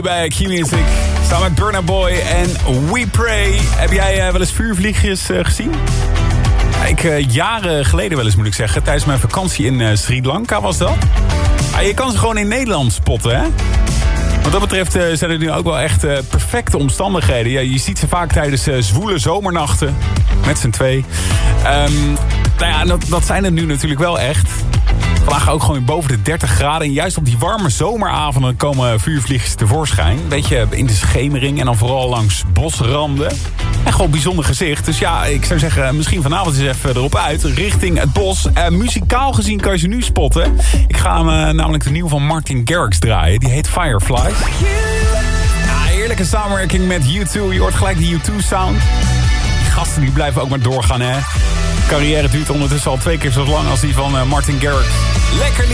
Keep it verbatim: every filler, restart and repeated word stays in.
Bij Q-Music, samen met Burna Boy en We Pray. Heb jij uh, wel eens vuurvliegjes uh, gezien? Ik, uh, jaren geleden wel eens moet ik zeggen. Tijdens mijn vakantie in uh, Sri Lanka was dat. Ah, je kan ze gewoon in Nederland spotten, hè? Wat dat betreft uh, zijn er nu ook wel echt uh, perfecte omstandigheden. Ja, je ziet ze vaak tijdens uh, zwoele zomernachten. Met z'n twee. Um, nou ja, dat, dat zijn er nu natuurlijk wel echt. Vandaag ook gewoon boven de dertig graden. En juist op die warme zomeravonden komen vuurvliegjes tevoorschijn. Een beetje in de schemering en dan vooral langs bosranden. En gewoon bijzonder gezicht. Dus ja, ik zou zeggen, misschien vanavond eens even erop uit. Richting het bos. Uh, muzikaal gezien kan je ze nu spotten. Ik ga hem uh, namelijk de nieuwe van Martin Garrix draaien. Die heet Firefly. Ja, heerlijke samenwerking met U twee. Je hoort gelijk die U twee sound. Die gasten die blijven ook maar doorgaan, hè. De carrière duurt ondertussen al twee keer zo lang als die van uh, Martin Garrix. Lekker